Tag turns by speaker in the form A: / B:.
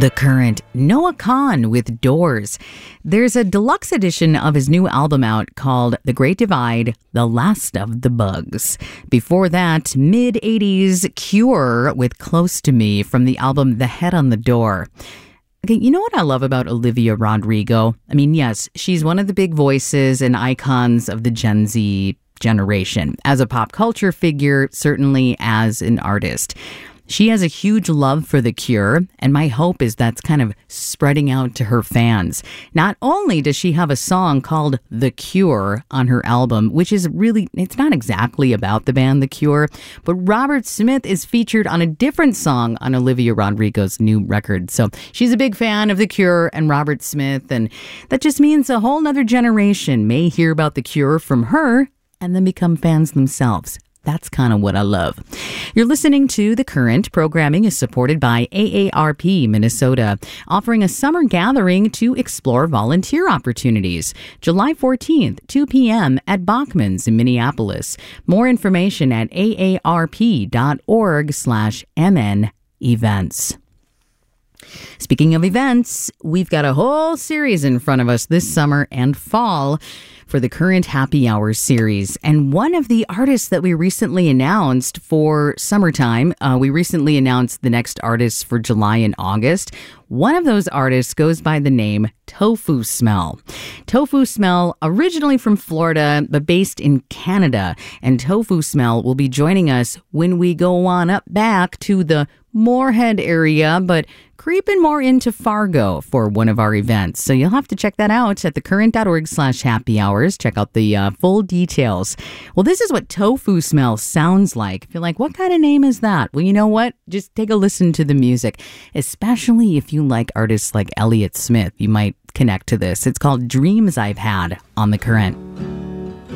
A: The Current, Noah Kahan with Doors. There's a deluxe edition of his new album out called The Great Divide, The Last of the Bugs. Before that, mid-80s Cure with Close to Me from the album The Head on the Door. Okay, you know what I love about Olivia Rodrigo? I mean, yes, she's one of the big voices and icons of the Gen Z generation. As a pop culture figure, certainly as an artist. She has a huge love for The Cure, and my hope is that's kind of spreading out to her fans. Not only does she have a song called The Cure on her album, which is really, it's not exactly about the band The Cure, but Robert Smith is featured on a different song on Olivia Rodrigo's new record. So she's a big fan of The Cure and Robert Smith, and that just means a whole nother generation may hear about The Cure from her and then become fans themselves. That's kind of what I love. You're listening to The Current. Programming is supported by AARP Minnesota, offering a summer gathering to explore volunteer opportunities. July 14th, 2 p.m. at Bachman's in Minneapolis. More information at aarp.org/MN events. Speaking of events, we've got a whole series in front of us this summer and fall for the Current Happy Hours series. And one of the artists that we recently announced for summertime, we recently announced the next artists for July and August. One of those artists goes by the name Tofu Smell. Tofu Smell, originally from Florida, but based in Canada. And Tofu Smell will be joining us when we go on up back to the Moorhead area, but creeping more into Fargo for one of our events. So you'll have to check that out at thecurrent.org/happy hours. Check out the full details. Well, this is what Tofu Smell sounds like. If you're like, what kind of name is that? Well, you know what? Just take a listen to the music, especially if you like artists like Elliott Smith. You might connect to this. It's called Dreams I've Had on The Current.